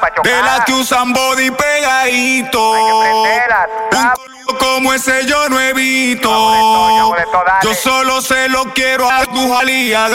pa' chocar. De las que usan body pegadito. Hay que prenderla, Un coludo como ese yo no he visto. Yo hago de todo, dale. Yo solo se lo quiero a tu jalía.